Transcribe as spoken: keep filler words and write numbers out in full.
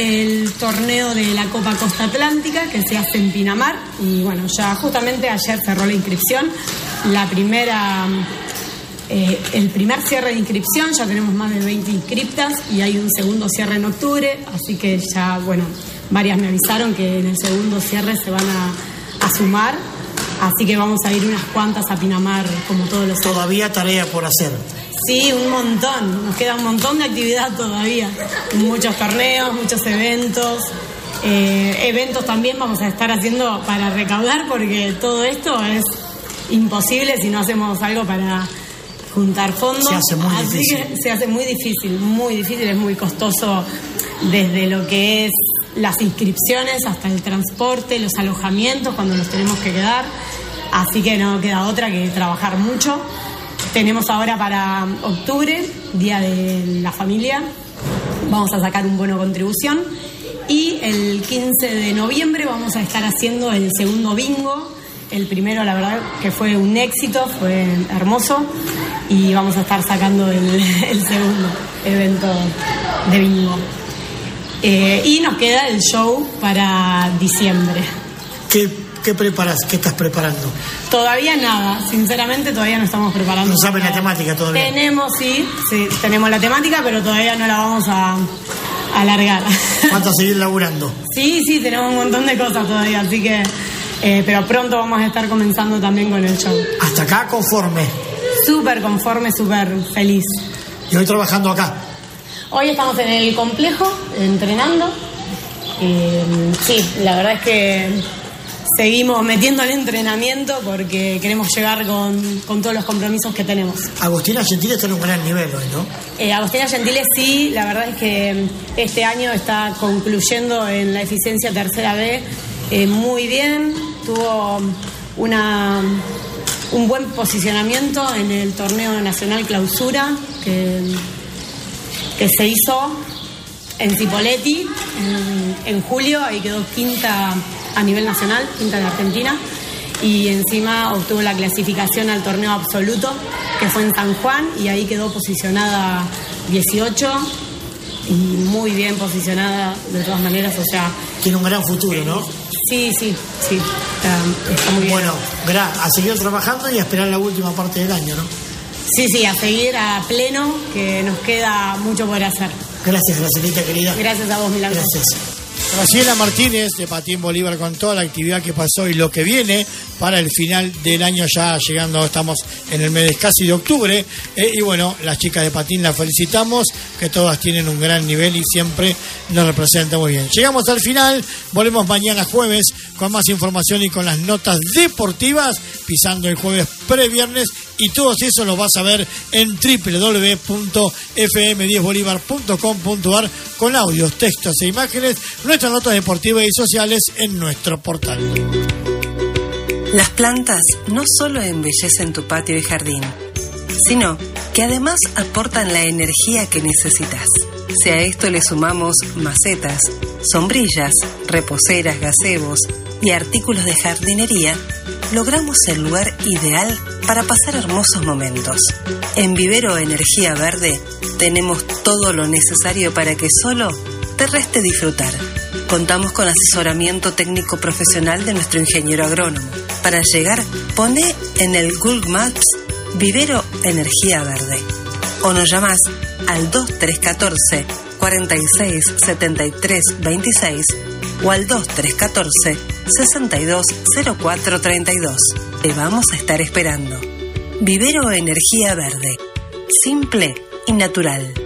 el torneo de la Copa Costa Atlántica que se hace en Pinamar y bueno, ya justamente ayer cerró la inscripción. La primera, eh, el primer cierre de inscripción, ya tenemos más de veinte inscriptas y hay un segundo cierre en octubre, así que ya, bueno, varias me avisaron que en el segundo cierre se van a, a sumar, así que vamos a ir unas cuantas a Pinamar como todos los años. Todavía tarea por hacer. Sí, un montón, nos queda un montón de actividad todavía, muchos torneos, muchos eventos, eh, eventos también vamos a estar haciendo para recaudar porque todo esto es imposible si no hacemos algo para juntar fondos. Se hace muy Así difícil. que se hace muy difícil, muy difícil, es muy costoso desde lo que es las inscripciones hasta el transporte, los alojamientos cuando nos tenemos que quedar, así que no queda otra que trabajar mucho. Tenemos ahora para octubre, Día de la Familia, vamos a sacar un bono contribución y el quince de noviembre vamos a estar haciendo el segundo bingo. El primero, la verdad, que fue un éxito, fue hermoso y vamos a estar sacando el, el segundo evento de bingo. Eh, y nos queda el show para diciembre. ¿Qué, qué preparas? ¿Qué estás preparando? Todavía nada, sinceramente todavía no estamos preparando. ¿No saben la temática todavía? Tenemos, sí, sí, tenemos la temática, pero todavía no la vamos a, a alargar. ¿Cuánto a seguir laburando? Sí, sí, tenemos un montón de cosas todavía, así que... Eh, pero pronto vamos a estar comenzando también con el show. Hasta acá conforme. Súper conforme, súper feliz. Y hoy trabajando acá. Hoy estamos en el complejo, entrenando. Eh, sí, la verdad es que seguimos metiendo el entrenamiento porque queremos llegar con, con todos los compromisos que tenemos. Agostina Gentile está en un gran nivel hoy, ¿no? Eh, Agostina Gentile sí, la verdad es que este año está concluyendo en la eficiencia tercera B eh, muy bien, tuvo una, un buen posicionamiento en el torneo nacional clausura que, que se hizo en Cipolletti en, en julio, ahí quedó quinta a nivel nacional, quinta de Argentina, y encima obtuvo la clasificación al torneo absoluto que fue en San Juan y ahí quedó posicionada dieciocho y muy bien posicionada de todas maneras, o sea... Tiene un gran futuro, ¿no? Sí, sí, sí, está, está muy bien. Bueno, gra- a seguir trabajando y a esperar la última parte del año, ¿no? Sí, sí, a seguir a pleno, que nos queda mucho por hacer. Gracias, Gracielita, querida. Gracias a vos, Milagro. Gracias. Graciela Martínez de Patín Bolívar con toda la actividad que pasó y lo que viene para el final del año, ya llegando, estamos en el mes casi de octubre, eh, y bueno, las chicas de Patín las felicitamos, que todas tienen un gran nivel y siempre nos representan muy bien. Llegamos al final, volvemos mañana jueves con más información y con las notas deportivas, pisando el jueves previernes, y todo eso lo vas a ver en doble u doble u doble u punto efe eme diez bolívar punto com punto a r con audios, textos e imágenes, nuestras notas deportivas y sociales en nuestro portal. Las plantas no solo embellecen tu patio y jardín, sino que además aportan la energía que necesitas. Si a esto le sumamos macetas, sombrillas, reposeras, gazebos y artículos de jardinería, logramos el lugar ideal para pasar hermosos momentos. En Vivero Energía Verde tenemos todo lo necesario para que solo te reste disfrutar. Contamos con asesoramiento técnico profesional de nuestro ingeniero agrónomo. Para llegar, pone en el Google Maps Vivero Energía Verde o nos llamás al dos tres uno cuatro, cuatro seis siete tres dos seis o al dos tres uno cuatro, seis dos cero cuatro tres dos. Te vamos a estar esperando. Vivero Energía Verde. Simple y natural.